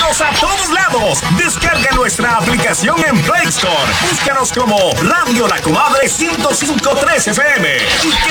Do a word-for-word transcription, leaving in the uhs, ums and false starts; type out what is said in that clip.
Escúchanos a todos lados. Descarga nuestra aplicación en Play Store. Búscanos como Radio La Comadre ciento cinco punto tres F M y